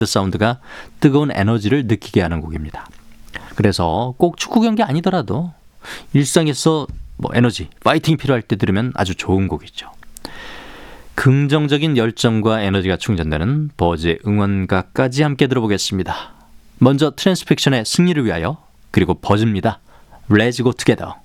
사운드가 뜨거운 에너지를 느끼게 하는 곡입니다. 그래서 꼭 축구 경기 아니더라도 일상에서 에너지, 파이팅 필요할 때 들으면 아주 좋은 곡이죠. 긍정적인 열정과 에너지가 충전되는 버즈의 응원가까지 함께 들어보겠습니다. 먼저 트랜스픽션의 승리를 위하여, 그리고 버즈입니다. Let's go together.